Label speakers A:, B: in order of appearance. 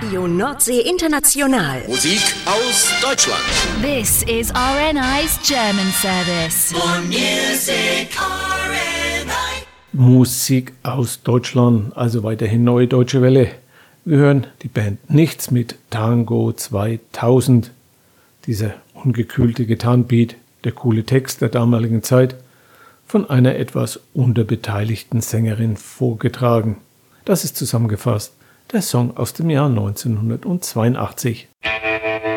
A: Radio Nordsee International.
B: Musik aus Deutschland.
C: This is RNI's German service.
D: For music, RNI.
E: Musik aus Deutschland, also weiterhin Neue Deutsche Welle. Wir hören die Band Nichts mit Tango 2000. Dieser ungekühlte Gitarrenbeat, der coole Text der damaligen Zeit, von einer etwas unterbeteiligten Sängerin vorgetragen. Das ist zusammengefasst der Song aus dem Jahr 1982.